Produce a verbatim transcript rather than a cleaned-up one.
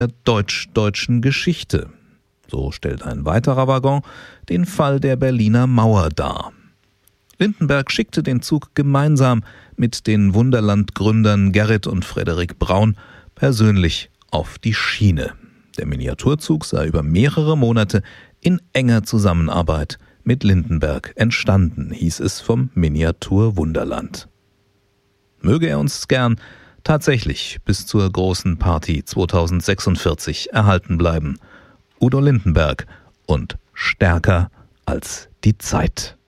der deutsch-deutschen Geschichte. So stellt ein weiterer Waggon den Fall der Berliner Mauer dar. Lindenberg schickte den Zug gemeinsam mit den Wunderland-Gründern Gerrit und Frederik Braun persönlich auf die Schiene. Der Miniaturzug sei über mehrere Monate in enger Zusammenarbeit mit Lindenberg entstanden, hieß es vom Miniatur Wunderland. Möge er uns gern tatsächlich bis zur großen Party zweitausendsechsundvierzig erhalten bleiben. Udo Lindenberg und stärker als die Zeit.